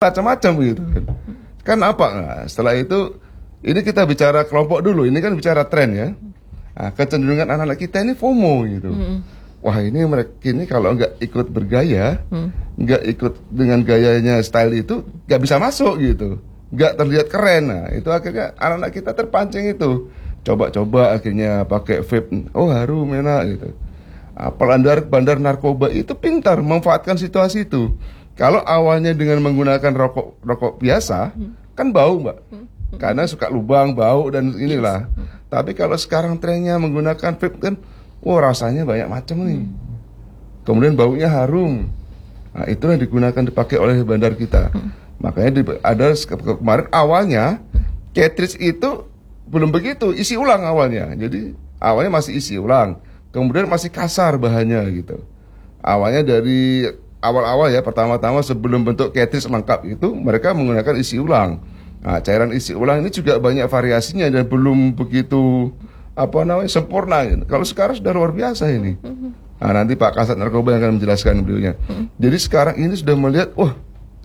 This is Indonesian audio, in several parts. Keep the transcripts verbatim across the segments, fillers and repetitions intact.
macam-macam gitu kan. Kan apa? Nah, setelah itu ini kita bicara kelompok dulu. Ini kan bicara tren ya. Nah, kecenderungan anak-anak kita ini FOMO gitu. Hmm. Wah ini mereka ini kalau nggak ikut bergaya, nggak hmm. ikut dengan gayanya style itu, nggak bisa masuk gitu, nggak terlihat keren. Nah itu akhirnya anak-anak kita terpancing itu, coba-coba akhirnya pakai vape, oh harum enak gitu. Nah, bandar bandar narkoba itu pintar memanfaatkan situasi itu. Kalau awalnya dengan menggunakan rokok rokok biasa, hmm. kan bau mbak, hmm. karena suka lubang, bau dan inilah. Yes. Hmm. Tapi kalau sekarang trennya menggunakan vape kan, wah rasanya banyak macam nih. Hmm. Kemudian baunya harum. Nah, itu yang digunakan dipakai oleh bandar kita. Hmm. Makanya di, ada kemarin awalnya cartridge itu belum begitu, isi ulang awalnya. Jadi awalnya masih isi ulang. Kemudian masih kasar bahannya gitu. Awalnya dari awal-awal ya, pertama-tama sebelum bentuk cartridge lengkap itu mereka menggunakan isi ulang. Nah, cairan isi ulang ini juga banyak variasinya dan belum begitu apa namanya sempurna. Kalau sekarang sudah luar biasa ini. Nah, nanti Pak Kasat Narkoba yang akan menjelaskan beliaunya. Jadi sekarang ini sudah melihat, wah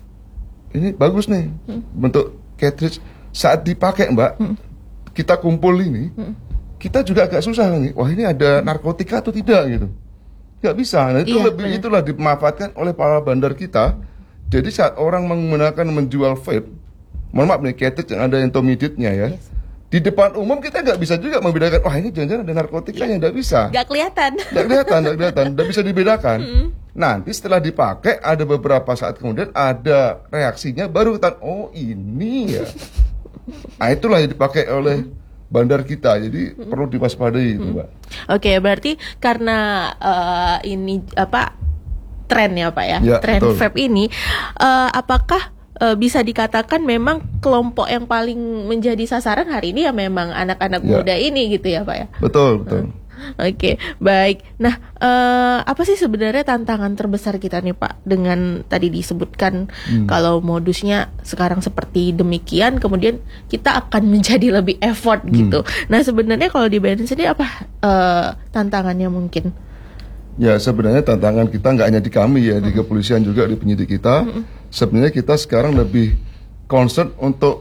ini bagus nih bentuk cartridge. Saat dipakai Mbak, kita kumpul ini, kita juga agak susah nih. Wah ini ada narkotika atau tidak gitu. Gak bisa. Nah, itu iya, lebih bener. Itulah dimanfaatkan oleh para bandar kita. Jadi saat orang menggunakan menjual vape, mohon maaf nih cartridge yang ada intermediate-nya ya. Yes. Di depan umum kita nggak bisa juga membedakan, wah ini jangan-jangan ada narkotikanya, nggak bisa. Nggak kelihatan. Nggak kelihatan, nggak kelihatan, nggak bisa dibedakan. Mm. Nanti setelah dipakai ada beberapa saat kemudian ada reaksinya, baru kita, oh ini ya. Nah itulah yang dipakai oleh bandar kita, jadi mm. perlu diwaspadai itu, Mbak. Oke, okay, berarti karena uh, ini apa tren ya Pak ya, ya tren betul. vape ini, uh, apakah Uh, bisa dikatakan memang kelompok yang paling menjadi sasaran hari ini ya memang anak-anak ya. muda ini gitu ya Pak ya? Betul, betul. Uh, Oke, okay, baik. Nah, uh, apa sih sebenarnya tantangan terbesar kita nih Pak dengan tadi disebutkan hmm. kalau modusnya sekarang seperti demikian, kemudian kita akan menjadi lebih effort hmm. gitu. Nah, sebenarnya kalau di B N N sendiri apa uh, tantangannya mungkin? Ya sebenarnya tantangan kita nggak hanya di kami ya, di kepolisian juga, di penyidik kita. Sebenarnya kita sekarang lebih concern untuk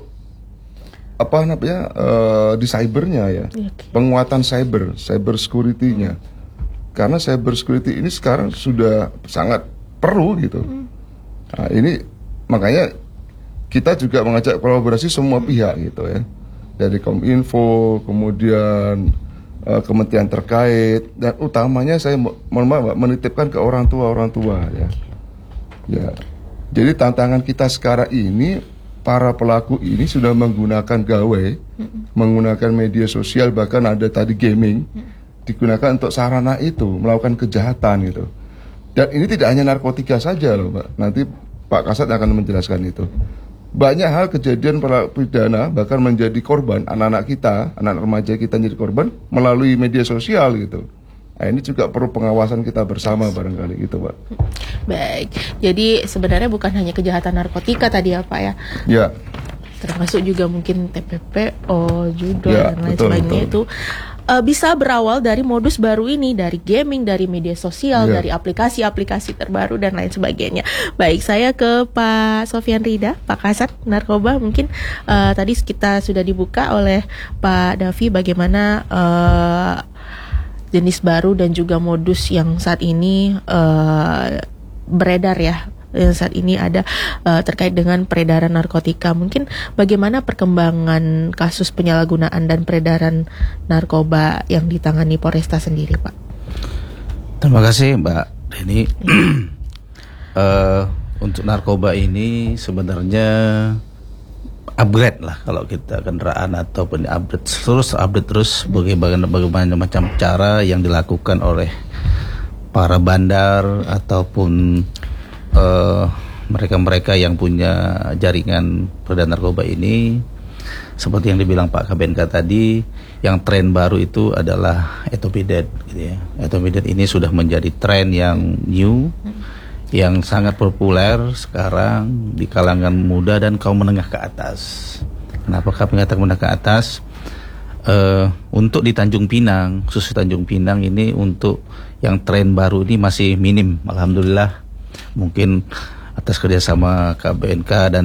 apa namanya uh, di cybernya ya, penguatan cyber, cyber security-nya. Karena cyber security ini sekarang sudah sangat perlu gitu. Nah, ini makanya kita juga mengajak kolaborasi semua pihak gitu ya, dari Kominfo, kemudian kementerian terkait, dan utamanya saya mohon maaf menitipkan ke orang tua orang tua ya. Ya. Jadi tantangan kita sekarang ini, para pelaku ini sudah menggunakan gawai, mm-hmm. menggunakan media sosial, bahkan ada tadi gaming, mm-hmm. digunakan untuk sarana itu melakukan kejahatan gitu. Dan ini tidak hanya narkotika saja loh, Mbak. Nanti Pak Kasat akan menjelaskan itu. Banyak hal kejadian pidana bahkan menjadi korban, anak-anak kita, anak remaja kita menjadi korban melalui media sosial gitu. Nah, ini juga perlu pengawasan kita bersama barangkali gitu Pak. Baik, jadi sebenarnya bukan hanya kejahatan narkotika tadi ya Pak ya? Ya. Termasuk juga mungkin T P P O juga ya, dan lain betul, sebagainya betul. itu uh, bisa berawal dari modus baru ini, dari gaming, dari media sosial, yeah. dari aplikasi-aplikasi terbaru dan lain sebagainya. Baik, saya ke Pak Sofyan Rida, Pak Kasat Narkoba. Mungkin uh, tadi kita sudah dibuka oleh Pak Davi bagaimana uh, jenis baru dan juga modus yang saat ini uh, beredar ya, yang saat ini ada uh, terkait dengan peredaran narkotika. Mungkin bagaimana perkembangan kasus penyalahgunaan dan peredaran narkoba yang ditangani Polresta sendiri, Pak? Terima kasih, Mbak Deni. uh, untuk narkoba ini sebenarnya upgrade lah kalau kita kendaraan ataupun update terus update terus bagaimana bagaimana macam cara yang dilakukan oleh para bandar ataupun Uh, mereka-mereka yang punya jaringan peredaran narkoba ini. Seperti yang dibilang Pak Kabenka tadi, yang tren baru itu adalah etopidet gitu ya. Etopidet ini sudah menjadi tren yang new, yang sangat populer sekarang di kalangan muda dan kaum menengah ke atas. Kenapa kami mengatakan menengah ke atas? Uh, untuk di Tanjung Pinang, khusus Tanjung Pinang ini untuk yang tren baru ini masih minim, alhamdulillah. Mungkin atas kerjasama K B N K dan